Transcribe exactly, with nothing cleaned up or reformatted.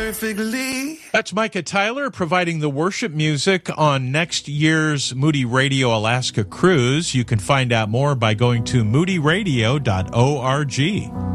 perfectly. That's Micah Tyler providing the worship music on next year's Moody Radio Alaska cruise. You can find out more by going to moody radio dot org.